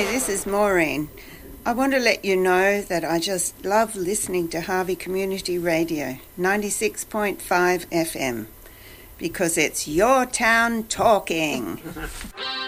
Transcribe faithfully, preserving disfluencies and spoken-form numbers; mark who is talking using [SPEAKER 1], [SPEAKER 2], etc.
[SPEAKER 1] Hey, this is Maureen. I want to let you know that I just love listening to Harvey Community Radio, ninety-six point five F M, because it's your town talking.